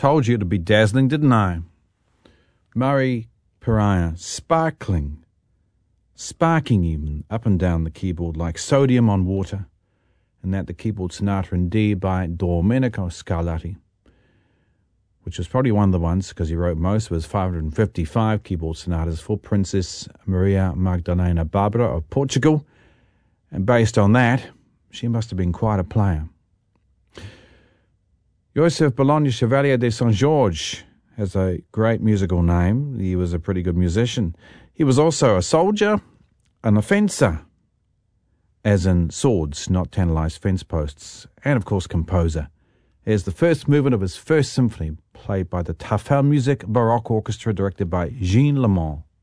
Told you it'd be dazzling, didn't I? Murray Pariah, sparking even, up and down the keyboard like sodium on water, and that the keyboard sonata in D by Domenico Scarlatti, which was probably one of the ones, because he wrote most of his 555 keyboard sonatas for Princess Maria Magdalena Barbara of Portugal, and based on that, she must have been quite a player. Joseph Bologna Chevalier de Saint-Georges has a great musical name. He was a pretty good musician. He was also a soldier and a fencer, as in swords, not tantalized fence posts, and of course composer. Here's the first movement of his first symphony, played by the Tafel Music Baroque Orchestra, directed by Jean Lemont.